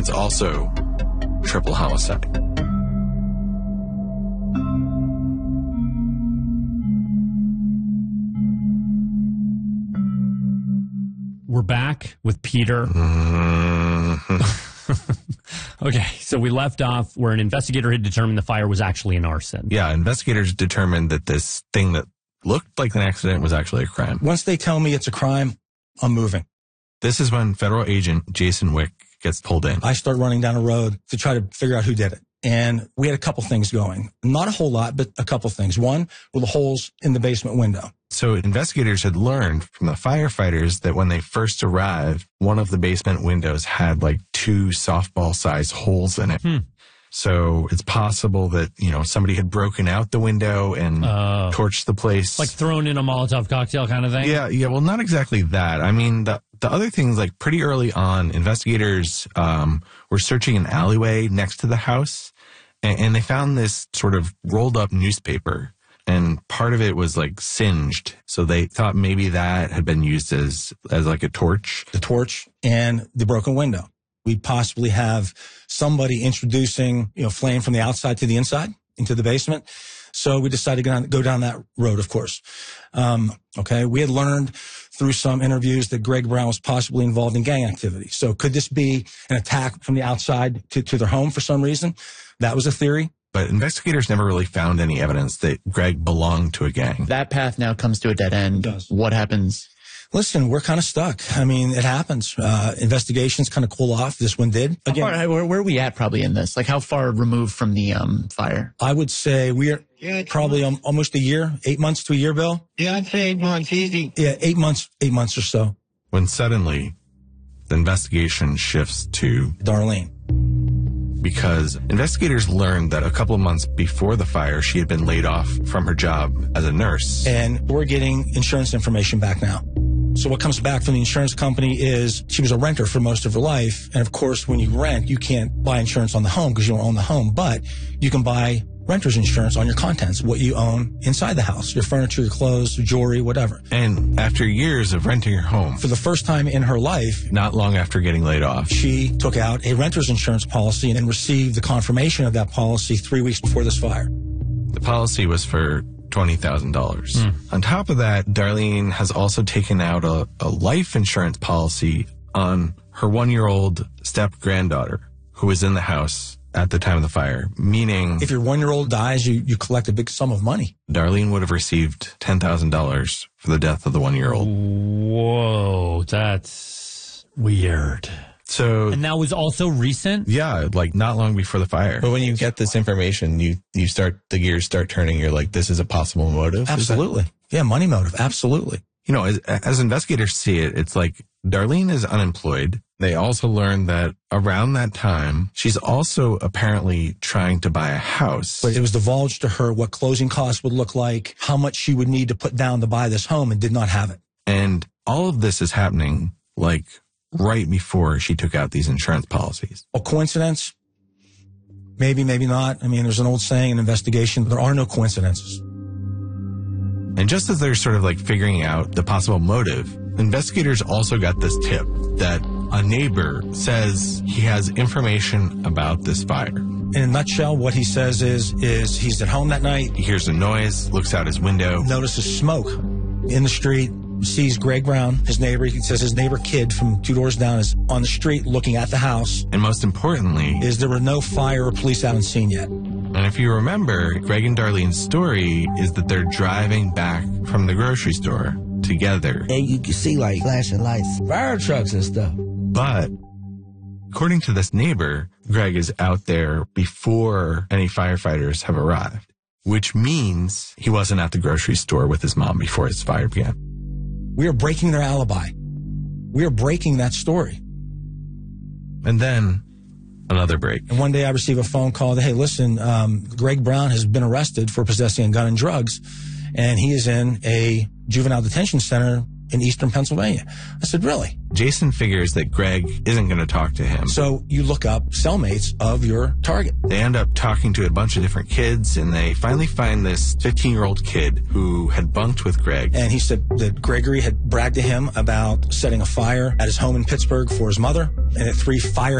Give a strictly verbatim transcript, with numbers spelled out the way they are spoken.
It's also triple homicide. We're back with Peter. Mm-hmm. Okay, so we left off where an investigator had determined the fire was actually an arson. Yeah, investigators determined that this thing that looked like an accident was actually a crime. Once they tell me it's a crime, I'm moving. This is when federal agent Jason Wick gets pulled in. I start running down a road to try to figure out who did it. And we had a couple things going. Not a whole lot, but a couple things. One were the holes in the basement window. So investigators had learned from the firefighters that when they first arrived, one of the basement windows had like two softball-sized holes in it. Hmm. So it's possible that, you know, somebody had broken out the window and uh, torched the place. Like thrown in a Molotov cocktail kind of thing? Yeah, yeah. Well, not exactly that. I mean, the the other things, like pretty early on, investigators um, were searching an alleyway next to the house, and, and they found this sort of rolled up newspaper. And part of it was like singed. So they thought maybe that had been used as, as like a torch. The torch and the broken window. We possibly have somebody introducing, you know, flame from the outside to the inside into the basement. So we decided to go down, go down that road, of course. Um, okay. We had learned through some interviews that Greg Brown was possibly involved in gang activity. So could this be an attack from the outside to, to their home for some reason? That was a theory. But investigators never really found any evidence that Greg belonged to a gang. That path now comes to a dead end. It does. What happens? Listen, we're kind of stuck. I mean, it happens. Uh, investigations kind of cool off. This one did. Again, Again, far, where, where are we at probably in this? Like how far removed from the um, fire? I would say we are probably um, almost a year, eight months to a year, Bill. Yeah, I'd say eight months, easy. Yeah, eight months, eight months or so. When suddenly the investigation shifts to Darlene. Because investigators learned that a couple of months before the fire, she had been laid off from her job as a nurse. And we're getting insurance information back now. So what comes back from the insurance company is she was a renter for most of her life. And of course, when you rent, you can't buy insurance on the home because you don't own the home, but you can buy renter's insurance on your contents, what you own inside the house, your furniture, your clothes, your jewelry, whatever. And after years of renting her home, For the first time in her life, not long after getting laid off, she took out a renter's insurance policy and received the confirmation of that policy three weeks before this fire. the policy was for twenty thousand dollars. Mm. On top of that, Darlene has also taken out a, a life insurance policy on her one-year-old step-granddaughter who was in the house at the time of the fire, meaning if your one-year-old dies, you, you collect a big sum of money. Darlene would have received ten thousand dollars for the death of the one-year-old. Whoa, that's weird. So, and that was also recent? Yeah, like not long before the fire. But when you get this information, you, you start, the gears start turning. You're like, this is a possible motive? Absolutely. Yeah, money motive. Absolutely. You know, as, as investigators see it, it's like Darlene is unemployed. They also learned that around that time, she's also apparently trying to buy a house. But it was divulged to her what closing costs would look like, how much she would need to put down to buy this home, and did not have it. And all of this is happening like right before she took out these insurance policies. A coincidence? Maybe, maybe not. I mean, there's an old saying in investigation, there are no coincidences. And just as they're sort of like figuring out the possible motive, investigators also got this tip that a neighbor says he has information about this fire. In a nutshell, what he says is, is he's at home that night. He hears a noise, looks out his window. Notices smoke in the street, sees Greg Brown, his neighbor. He says his neighbor kid from two doors down is on the street looking at the house. And most importantly, is there were no fire or police haven't seen yet. And if you remember, Greg and Darlene's story is that they're driving back from the grocery store together. And you can see like flashing lights, fire trucks and stuff. But according to this neighbor, Greg is out there before any firefighters have arrived, which means he wasn't at the grocery store with his mom before his fire began. We are breaking their alibi. We are breaking that story. And then another break. And one day I receive a phone call that, hey, listen, um, Greg Brown has been arrested for possessing a gun and drugs, and he is in a juvenile detention center in eastern Pennsylvania. I said, really? Jason figures that Greg isn't going to talk to him. So you look up cellmates of your target. They end up talking to a bunch of different kids, and they finally find this fifteen-year-old kid who had bunked with Greg. And he said that Gregory had bragged to him about setting a fire at his home in Pittsburgh for his mother, and that three fire